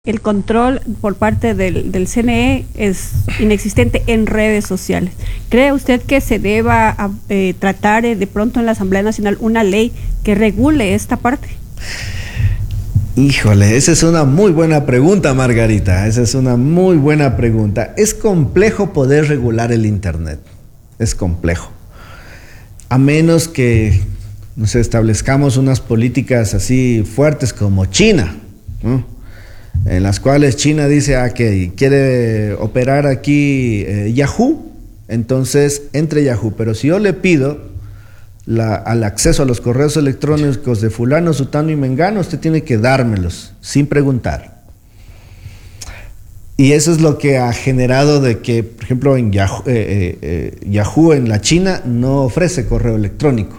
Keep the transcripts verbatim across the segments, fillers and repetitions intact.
El control por parte del, del C N E es inexistente en redes sociales. ¿Cree usted que se deba eh, tratar eh, de pronto en la Asamblea Nacional una ley que regule esta parte? Híjole, esa es una muy buena pregunta, Margarita. Esa es una muy buena pregunta. Es complejo poder regular el Internet. Es complejo. A menos que nos establezcamos unas políticas así fuertes como China, ¿no? En las cuales China dice ah, que quiere operar aquí eh, Yahoo, entonces entre Yahoo. Pero si yo le pido la, al acceso a los correos electrónicos de fulano, sutano y mengano, usted tiene que dármelos sin preguntar. Y eso es lo que ha generado de que, por ejemplo, en Yahoo, eh, eh, Yahoo en la China no ofrece correo electrónico.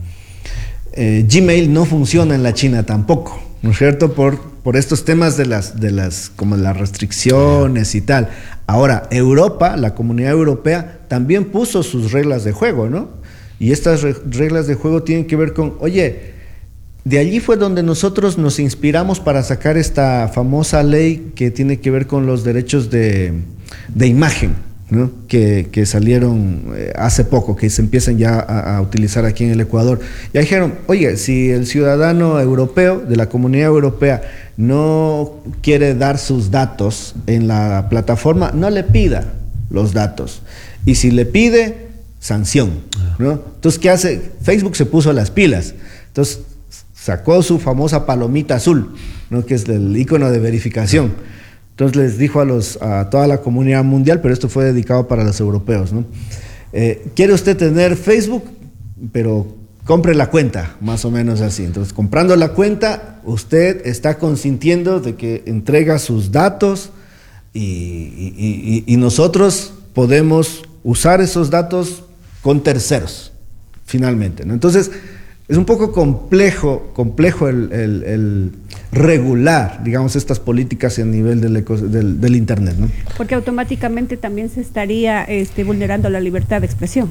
Eh, Gmail no funciona en la China tampoco, ¿no es cierto? Por por estos temas de las, de las, como las restricciones y tal. Ahora, Europa, la Comunidad Europea, también puso sus reglas de juego, ¿no? Y estas re reglas de juego tienen que ver con, oye, de allí fue donde nosotros nos inspiramos para sacar esta famosa ley que tiene que ver con los derechos de, de imagen, ¿no? Que, que salieron eh, hace poco, que se empiezan ya a, a utilizar aquí en el Ecuador. Ya dijeron, oye, si el ciudadano europeo, de la Comunidad Europea, no quiere dar sus datos en la plataforma, no le pida los datos. Y si le pide, sanción, ¿no? Entonces, ¿qué hace? Facebook se puso las pilas. Entonces, sacó su famosa palomita azul, ¿no? Que es el icono de verificación. Entonces les dijo a, los, a toda la comunidad mundial, pero esto fue dedicado para los europeos, ¿no? Eh, ¿Quiere usted tener Facebook? Pero compre la cuenta, más o menos así. Entonces, comprando la cuenta, usted está consintiendo de que entrega sus datos y, y, y, y nosotros podemos usar esos datos con terceros, finalmente, ¿no? Entonces, es un poco complejo, complejo el, el, el regular, digamos, estas políticas a nivel del, eco, del, del Internet, ¿no? Porque automáticamente también se estaría este, vulnerando la libertad de expresión,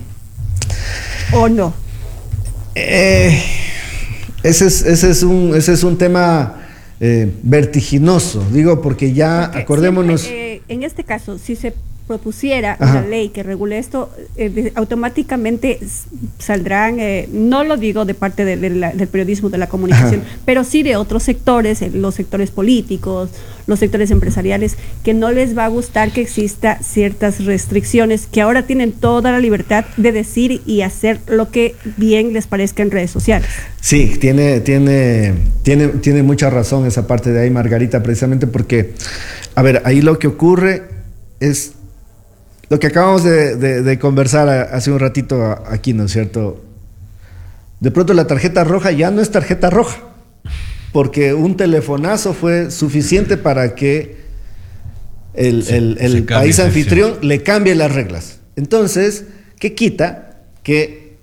¿o no? Eh, ese, es, ese, es un, ese es un tema eh, vertiginoso, digo, porque ya, porque acordémonos... Siempre, eh, en este caso, si se propusiera Ajá. una ley que regule esto, eh, de, automáticamente saldrán, eh, no lo digo de parte de, de la, del periodismo, de la comunicación, Ajá. pero sí de otros sectores, eh, los sectores políticos, los sectores empresariales, que no les va a gustar que exista ciertas restricciones, que ahora tienen toda la libertad de decir y hacer lo que bien les parezca en redes sociales. Sí, tiene, tiene, tiene, tiene mucha razón esa parte de ahí, Margarita, precisamente porque, a ver, ahí lo que ocurre es lo que acabamos de, de, de conversar hace un ratito aquí, ¿no es cierto? De pronto la tarjeta roja ya no es tarjeta roja, porque un telefonazo fue suficiente para que el, sí, el, el país anfitrión le cambie las reglas. Entonces, ¿qué quita? Que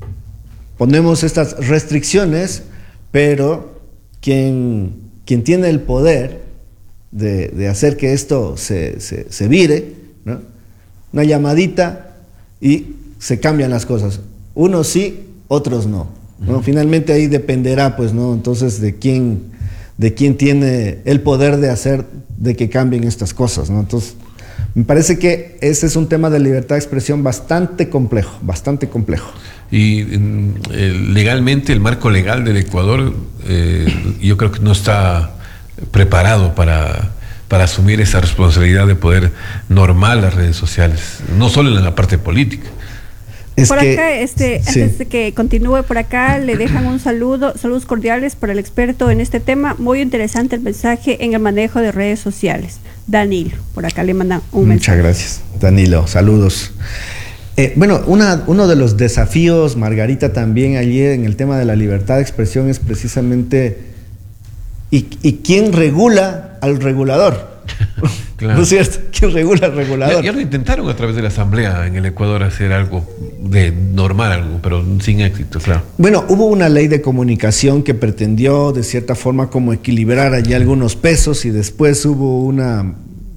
ponemos estas restricciones, pero quien, quien tiene el poder de, de hacer que esto se, se, se vire, ¿no? Una llamadita y se cambian las cosas. Unos sí, otros no, ¿no? Uh-huh. Finalmente ahí dependerá, pues, ¿no? Entonces, de quién, de quién tiene el poder de hacer de que cambien estas cosas, ¿no? Entonces, me parece que ese es un tema de libertad de expresión bastante complejo, bastante complejo. Y eh, legalmente, el marco legal del Ecuador, eh, yo creo que no está preparado para... para asumir esa responsabilidad de poder normar las redes sociales, no solo en la parte política. Es por que, acá, este, sí. antes de que continúe por acá, le dejan un saludo, saludos cordiales para el experto en este tema. Muy interesante el mensaje en el manejo de redes sociales. Danilo, por acá le mandan un mensaje. Muchas gracias, Danilo, saludos. Eh, bueno, una, uno de los desafíos, Margarita, también allí en el tema de la libertad de expresión es precisamente... ¿Y, y quién regula al regulador? Claro. ¿No es cierto? ¿Quién regula al regulador? Ya, ya lo intentaron a través de la Asamblea en el Ecuador hacer algo, de normal algo, pero sin éxito, claro. Bueno, hubo una ley de comunicación que pretendió de cierta forma como equilibrar allí algunos pesos y después hubo una,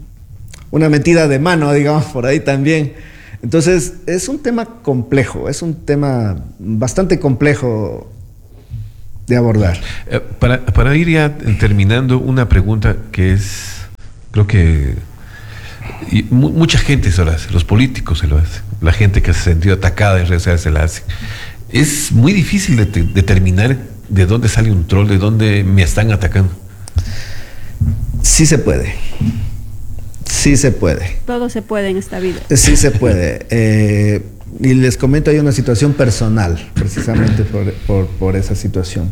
una metida de mano, digamos, por ahí también. Entonces, es un tema complejo, es un tema bastante complejo de abordar. Eh, para, para ir ya terminando, una pregunta que es Creo que y mu mucha gente se lo hace, los políticos se lo hacen, la gente que se ha sentido atacada en redes sociales se la hace. Es muy difícil de determinar de dónde sale un troll, de dónde me están atacando. Sí se puede. Sí se puede. Todo se puede en esta vida. Sí se puede. Eh, y les comento, hay una situación personal, precisamente por, por, por esa situación.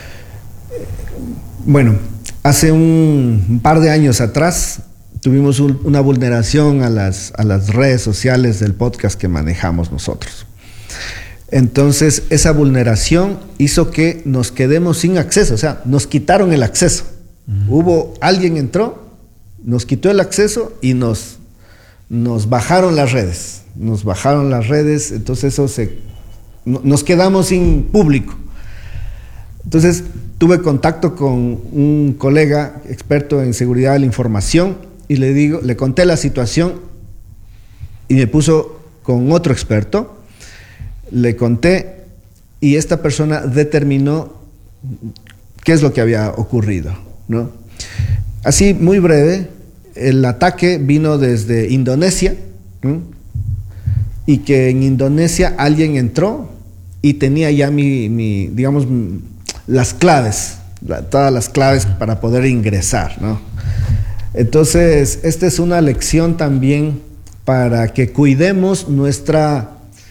Bueno, hace un, un par de años atrás tuvimos un, una vulneración a las, a las redes sociales del podcast que manejamos nosotros. Entonces, esa vulneración hizo que nos quedemos sin acceso, o sea, nos quitaron el acceso. Uh-huh. Hubo, alguien entró, nos quitó el acceso y nos, nos bajaron las redes. Nos bajaron las redes, entonces eso se, no, nos quedamos sin público. Entonces, tuve contacto con un colega experto en seguridad de la información y le digo, le conté la situación y me puso con otro experto. Le conté y esta persona determinó qué es lo que había ocurrido, ¿no? Así, muy breve, el ataque vino desde Indonesia, ¿no? Y que en Indonesia alguien entró y tenía ya mi, mi digamos, las claves, la, todas las claves para poder ingresar, ¿no? Entonces, esta es una lección también para que cuidemos nuestra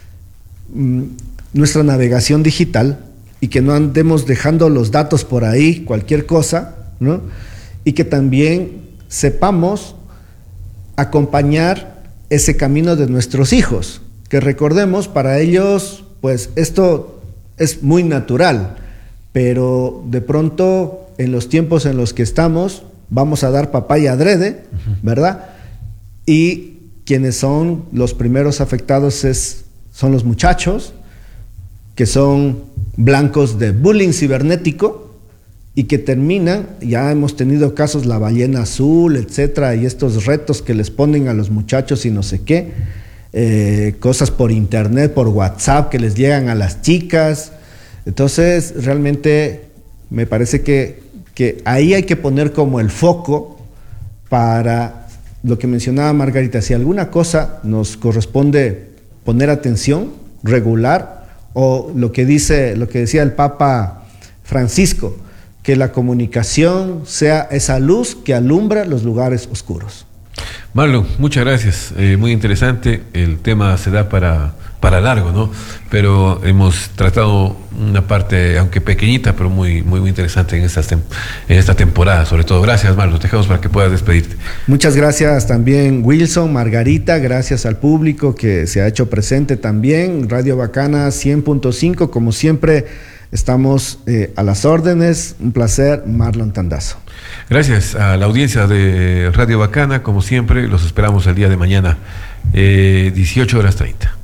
nuestra navegación digital y que no andemos dejando los datos por ahí, cualquier cosa, ¿no? Y que también sepamos acompañar ese camino de nuestros hijos, que recordemos, para ellos, pues esto es muy natural, pero de pronto, en los tiempos en los que estamos, vamos a dar papaya adrede, ¿verdad? Y quienes son los primeros afectados es son los muchachos que son blancos de bullying cibernético y que terminan, ya hemos tenido casos, la ballena azul, etcétera, y estos retos que les ponen a los muchachos y no sé qué, eh, cosas por internet, por WhatsApp que les llegan a las chicas. Entonces, realmente me parece que, que ahí hay que poner como el foco para lo que mencionaba Margarita. Si alguna cosa nos corresponde poner atención, regular, o lo que dice, lo que decía el Papa Francisco, que la comunicación sea esa luz que alumbra los lugares oscuros. Marlon, muchas gracias, eh, muy interesante, el tema se da para, para largo, ¿no? Pero hemos tratado una parte, aunque pequeñita, pero muy, muy, muy interesante en, estas tem en esta temporada, sobre todo. Gracias, Marlon, te dejamos para que puedas despedirte. Muchas gracias también, Wilson, Margarita, gracias al público que se ha hecho presente también. Radio Bacana cien punto cinco, como siempre, estamos eh, a las órdenes. Un placer, Marlon Tandazo. Gracias a la audiencia de Radio Bacana, como siempre, los esperamos el día de mañana, eh, dieciocho horas treinta.